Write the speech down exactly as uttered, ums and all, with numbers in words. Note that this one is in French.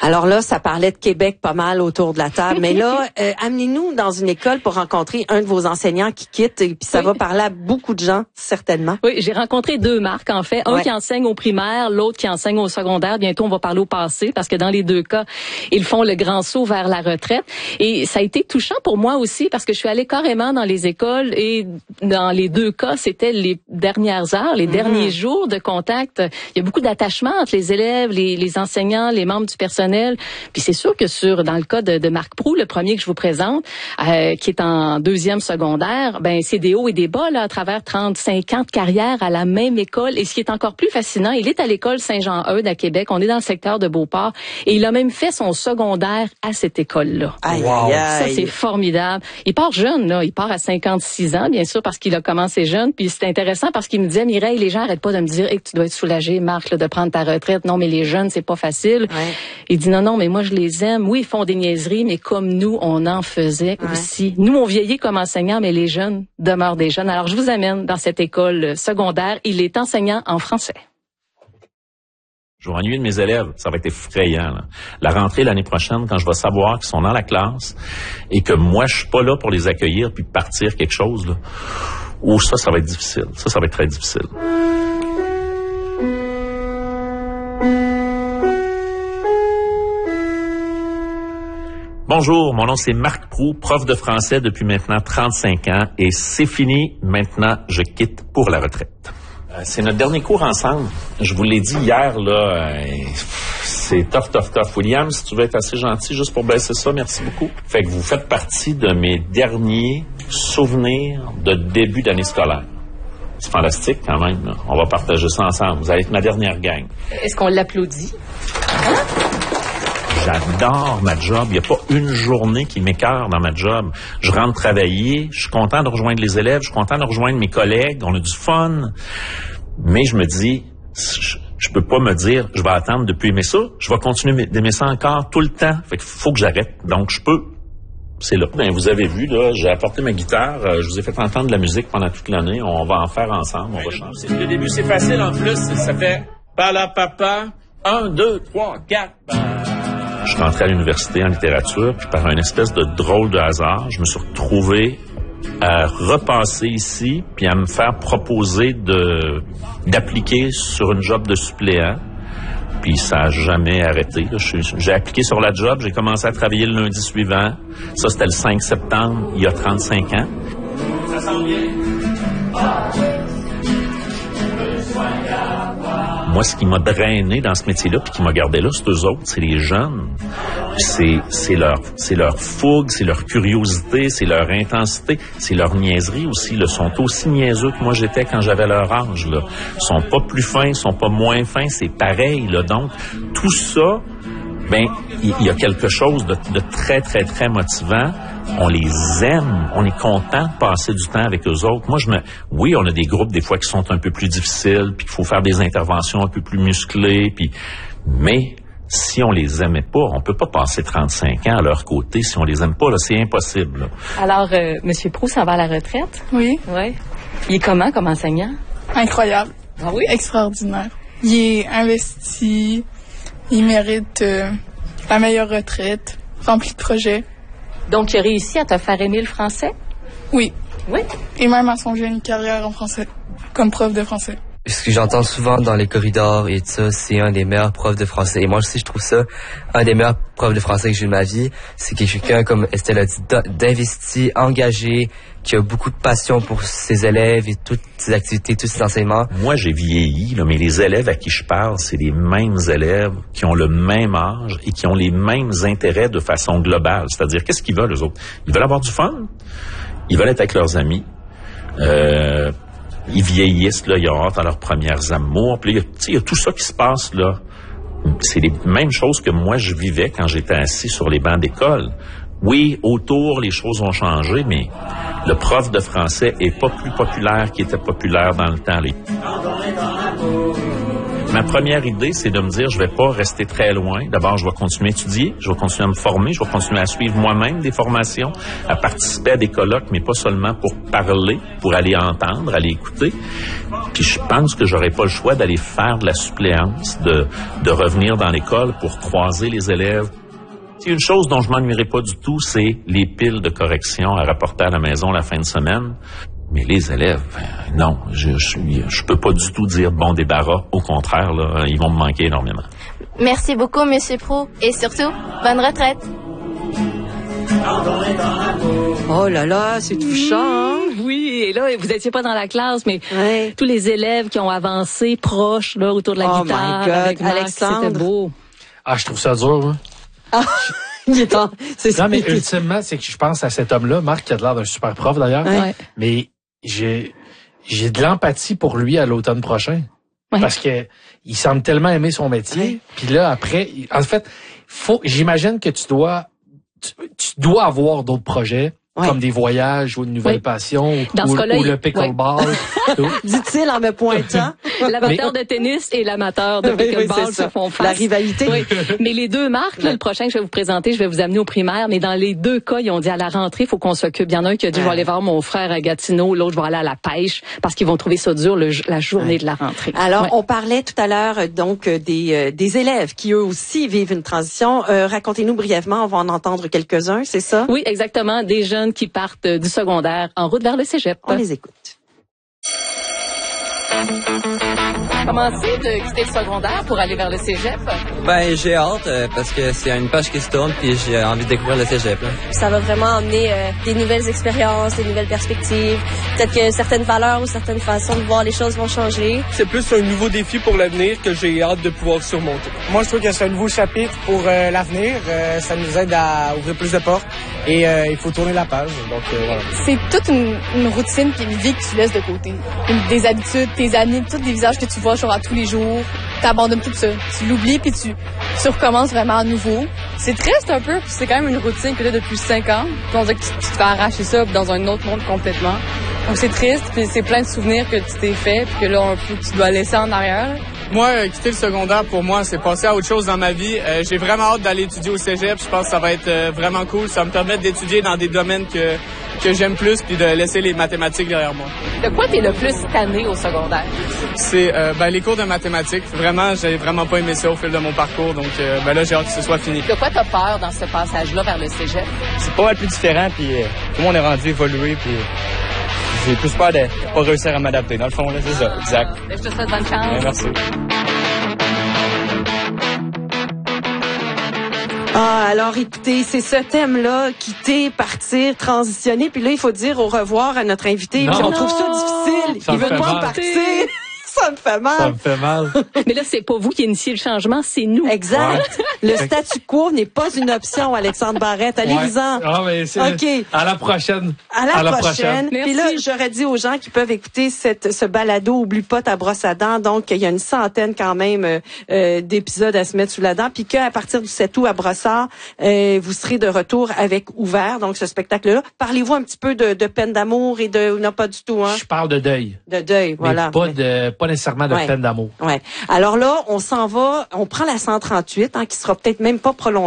Alors là, ça parlait de Québec pas mal autour de la table, mais là, euh, amenez-nous dans une école pour rencontrer un de vos enseignants qui quitte, et puis ça oui. va parler à beaucoup de gens, certainement. Oui, j'ai rencontré deux Marc, en fait. Un ouais. qui enseigne au primaire, l'autre qui enseigne au secondaire. Bientôt, on va parler au passé, parce que dans les deux cas, ils font le grand saut vers la retraite. Et ça a été touchant pour moi aussi, parce que je suis allée carrément dans les écoles, et dans les deux cas, c'était les dernières heures, les mmh. derniers jours de contact. Il y a beaucoup d'attachement entre les élèves, les, les enseignants, les membres du personnel. Puis c'est sûr que sur, dans le cas de, de Marc Proulx, le premier que je vous présente, euh, qui est en deuxième secondaire, ben c'est des hauts et des bas, là, à travers trente-cinq ans de carrière à la même école. Et ce qui est encore plus fascinant, il est à l'école Saint-Jean-Eudes à Québec. On est dans le secteur de Beauport. Et il a même fait son secondaire à cette école-là. Aïe, wow. aïe. Ça, c'est formidable. Il part jeune, là. Il part à cinquante-six ans, bien sûr, parce qu'il a commencé jeune. Puis c'est intéressant parce qu'il me disait, Mireille, les gens arrêtent pas de me dire, hey, tu dois être soulagé, Marc, là, de prendre ta retraite. Non, mais les jeunes, c'est pas facile. Ouais. Il dit, non, non, mais moi, je les aime. Oui, ils font des niaiseries, mais comme nous, on en faisait ouais. aussi. Nous, on vieillit comme enseignants, mais les jeunes demeurent des jeunes. Alors, je vous amène dans cette école secondaire. Il est enseignant en français. Je vais ennuyer de mes élèves, ça va être effrayant. Là. La rentrée l'année prochaine, quand je vais savoir qu'ils sont dans la classe et que moi, je suis pas là pour les accueillir puis partir quelque chose, là, ou ça, ça va être difficile. Ça, ça va être très difficile. Bonjour, mon nom c'est Marc Proulx, prof de français depuis maintenant trente-cinq ans et c'est fini, maintenant je quitte pour la retraite. Euh, c'est notre dernier cours ensemble. Je vous l'ai dit hier, là, euh, c'est tough, tough, tough. William, si tu veux être assez gentil juste pour baisser ça, merci beaucoup. Fait que vous faites partie de mes derniers souvenirs de début d'année scolaire. C'est fantastique quand même, là. On va partager ça ensemble. Vous allez être ma dernière gang. Est-ce qu'on l'applaudit? Hein? J'adore ma job. Il n'y a pas une journée qui m'écœure dans ma job. Je rentre travailler, je suis content de rejoindre les élèves, je suis content de rejoindre mes collègues, on a du fun. Mais je me dis, je, je peux pas me dire, je vais attendre de plus aimer ça. Je vais continuer d'aimer ça encore tout le temps. Fait qu'il faut que j'arrête. Donc, je peux. C'est là. Ben, vous avez vu, là, j'ai apporté ma guitare. Euh, je vous ai fait entendre de la musique pendant toute l'année. On va en faire ensemble. On va chanter. Le début, c'est facile en plus. Ça fait pala-papa. Un, deux, trois, quatre. Je suis rentré à l'université en littérature, puis par un espèce de drôle de hasard, je me suis retrouvé à repasser ici, puis à me faire proposer de d'appliquer sur une job de suppléant. Puis ça n'a jamais arrêté. Je, j'ai appliqué sur la job, j'ai commencé à travailler le lundi suivant. Ça, c'était le cinq septembre, il y a trente-cinq ans. Ça sent bien. Ah. Moi, ce qui m'a drainé dans ce métier-là, puis qui m'a gardé là, c'est eux autres, c'est les jeunes. C'est, c'est leur, c'est leur fougue, c'est leur curiosité, c'est leur intensité, c'est leur niaiserie aussi. Ils sont aussi niaiseux que moi j'étais quand j'avais leur âge. Là. Ils sont pas plus fins, ils sont pas moins fins, c'est pareil. Là. Donc, tout ça, ben, il y, y a quelque chose de, de très, très, très motivant. On les aime, on est content de passer du temps avec eux autres. Moi, je me, oui, on a des groupes des fois qui sont un peu plus difficiles, puis qu'il faut faire des interventions un peu plus musclées, puis, mais si on les aimait pas, on peut pas passer trente-cinq ans à leur côté. Si on les aime pas, là, c'est impossible. Là. Alors, euh, Monsieur Proulx s'en va à la retraite? Oui. Oui. Il est comment comme enseignant? Incroyable. Ah oui? Extraordinaire. Il est investi, il mérite euh, la meilleure retraite, rempli de projets. Donc, il a réussi à te faire aimer le français? Oui. Oui. Et même à songer une carrière en français, comme prof de français. Ce que j'entends souvent dans les corridors et tout ça, c'est un des meilleurs profs de français. Et moi aussi, je trouve ça un des meilleurs profs de français que j'ai eu de ma vie. C'est quelqu'un, comme Estelle a dit, d'investi, engagé, qui a beaucoup de passion pour ses élèves et toutes ses activités, tous ses enseignements. Moi, j'ai vieilli, là, mais les élèves à qui je parle, c'est les mêmes élèves qui ont le même âge et qui ont les mêmes intérêts de façon globale. C'est-à-dire, qu'est-ce qu'ils veulent, eux autres? Ils veulent avoir du fun. Ils veulent être avec leurs amis. Euh... Ils vieillissent, là, ils ont hâte à leurs premières amours. Puis, il y a tout ça qui se passe, là. C'est les mêmes choses que moi, je vivais quand j'étais assis sur les bancs d'école. Oui, autour, les choses ont changé, mais le prof de français est pas plus populaire qu'il était populaire dans le temps. Là. Ma première idée, c'est de me dire, je vais pas rester très loin. D'abord, je vais continuer à étudier, je vais continuer à me former, je vais continuer à suivre moi-même des formations, à participer à des colloques, mais pas seulement pour parler, pour aller entendre, aller écouter. Puis je pense que j'aurais pas le choix d'aller faire de la suppléance, de, de revenir dans l'école pour croiser les élèves. C'est une chose dont je m'ennuierai pas du tout, c'est les piles de correction à rapporter à la maison la fin de semaine. Mais les élèves, ben, non, je, je je peux pas du tout dire bon débarras. Au contraire, là, ils vont me manquer énormément. Merci beaucoup, Monsieur Proulx, et surtout, bonne retraite. Oh là là, c'est touchant. Hein? Oui, et là, vous étiez pas dans la classe, mais Ouais. tous les élèves qui ont avancé proches là autour de la Oh guitare my God, avec Marc, Alexandre. c'était beau. Ah, je trouve ça dur, hein. Ah, il est en- c'est Non, mais ça. ultimement, c'est que je pense à cet homme-là, Marc, qui a l'air d'un super prof d'ailleurs. Ouais. Ouais. Mais j'ai j'ai de l'empathie pour lui à l'automne prochain. Ouais. Parce que il semble tellement aimer son métier. Ouais. Puis là, après, il- en fait, faut, j'imagine que tu dois, tu, tu dois avoir d'autres projets. Ouais. Comme des voyages ou une nouvelle Oui. passion Dans ou, ce cas-là, ou le il- pickleball. Tout. Dit-il en me pointant. L'amateur de tennis et l'amateur de Oui, oui, pickleball c'est se ça. font face. La rivalité. Oui. Mais les deux marques, là, le prochain que je vais vous présenter, je vais vous amener au primaire, mais dans les deux cas, ils ont dit à la rentrée, il faut qu'on s'occupe. Il y en a un qui a dit, je vais aller voir mon frère à Gatineau, l'autre, je vais aller à la pêche, parce qu'ils vont trouver ça dur le, la journée Ouais. de la rentrée. Alors, Ouais. on parlait tout à l'heure euh, donc euh, des euh, des élèves qui eux aussi vivent une transition. Euh, racontez-nous brièvement, on va en entendre quelques-uns, c'est ça? Oui, exactement. Des jeunes qui partent euh, du secondaire en route vers le cégep. On les écoute. Comment c'est de quitter le secondaire pour aller vers le cégep? Ben, j'ai hâte euh, parce que c'est une page qui se tourne puis j'ai envie de découvrir le cégep. Là. Ça va vraiment emmener euh, des nouvelles expériences, des nouvelles perspectives. Peut-être que certaines valeurs ou certaines façons de voir les choses vont changer. C'est plus un nouveau défi pour l'avenir que j'ai hâte de pouvoir surmonter. Moi, je trouve que c'est un nouveau chapitre pour euh, l'avenir. Euh, ça nous aide à ouvrir plus de portes et euh, il faut tourner la page. Donc, euh, voilà. C'est toute une, une routine puis une vie que tu laisses de côté. Une- des habitudes, tes amis, tous des visages que tu vois genre à tous les jours. T'abandonnes tout ça. Tu l'oublies puis tu, tu recommences vraiment à nouveau. C'est triste un peu, puis c'est quand même une routine que tu as depuis cinq ans. Puis on dirait que tu, tu te fais arracher ça dans un autre monde complètement. Donc c'est triste, puis c'est plein de souvenirs que tu t'es fait, puis que là, un peu, tu dois laisser en arrière. Moi, euh, quitter le secondaire, pour moi, c'est passer à autre chose dans ma vie. Euh, j'ai vraiment hâte d'aller étudier au cégep. Je pense que ça va être euh, vraiment cool. Ça va me permettre d'étudier dans des domaines que, que j'aime plus, puis de laisser les mathématiques derrière moi. De quoi t'es le plus tanné au secondaire? C'est euh, ben, les cours de mathématiques. Vraiment, j'ai vraiment pas aimé ça au fil de mon parcours. Donc euh, ben là, j'ai hâte que ce soit fini. De quoi t'as peur dans ce passage-là vers le cégep? C'est pas mal plus différent, puis euh, tout le monde est rendu évolué, puis j'ai plus peur de pas réussir à m'adapter. Dans le fond, là, c'est ça, exact. Je te souhaite bonne chance. Ouais, merci. Ah, alors écoutez, c'est ce thème-là, quitter, partir, transitionner. Puis là, il faut dire au revoir à notre invité. Non. Puis on trouve ça Non. difficile. Ça il me veut fait pas mal. partir. Ça me fait mal. Ça me fait mal. Mais là, c'est pas vous qui initiez le changement, c'est nous. Exact. Le statu quo n'est pas une option, Alexandre Barrette. Allez-y-en. Ouais. Ah, mais c'est OK. à la prochaine. À la, prochaine. Merci. Puis là, j'aurais dit aux gens qui peuvent écouter cette, ce balado Oublie pas ta brosse à dents. Donc, il y a une centaine quand même euh, euh, d'épisodes à se mettre sous la dent. Puis qu'à partir du sept août à Brossard, euh, vous serez de retour avec Ouvert, donc ce spectacle-là. Parlez-vous un petit peu de, de peine d'amour et de... Non, pas du tout, hein? Je parle de deuil. De deuil, voilà. Mais pas de pas nécessairement de Ouais. peine d'amour. Ouais. Alors là, on s'en va, on prend la cent trente-huit, hein, qui sera peut-être même pas prolongée.